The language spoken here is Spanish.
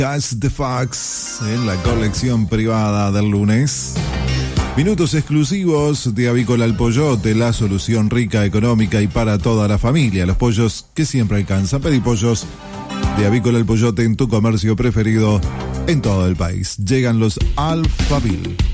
Catch the Fox en la colección privada del lunes. Minutos exclusivos de Avícola El Pollote, la solución rica, económica y para toda la familia. Los pollos que siempre alcanzan. Pedí pollos de Avícola El Pollote en tu comercio preferido en todo el país. Llegan los Alphaville.